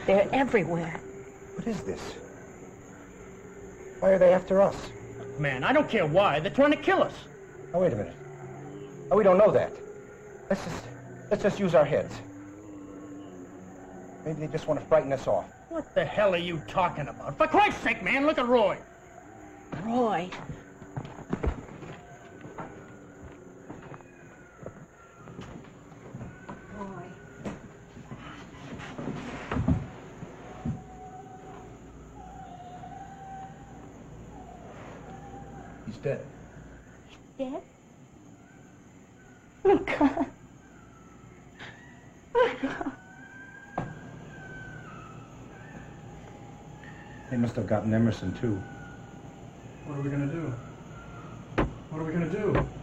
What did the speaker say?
They're everywhere. What is this? Why are they after us? Man, I don't care why. They're trying to kill us. Oh, wait a minute. Oh, we don't know that. Let's just use our heads. Maybe they just want to frighten us off. What the hell are you talking about? For Christ's sake, man, look at Roy. Roy. Roy. He's dead. Dead? Oh, God. Oh, God. They must have gotten Emerson, too. What are we gonna do? What are we gonna do?